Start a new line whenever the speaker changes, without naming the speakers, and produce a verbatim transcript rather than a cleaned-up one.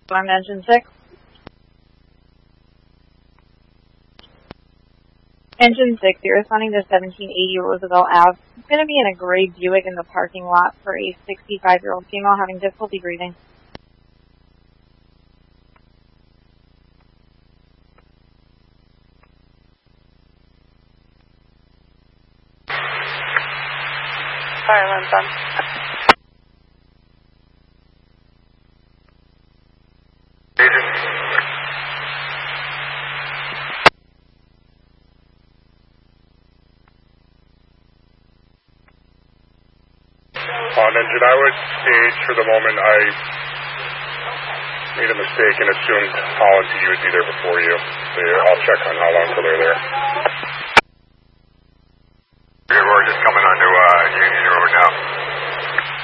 I'm engine six. Engine six, you're responding to seventeen eighty Roosevelt Avenue. It's going to be in a gray Buick in the parking lot for a sixty-five-year-old female having difficulty breathing.
Silence on.
On engine, I would stage for the moment. I made a mistake and assumed Holland P would be there before you. So I'll check on how long till they're there.
We're just coming onto uh, Union Road now.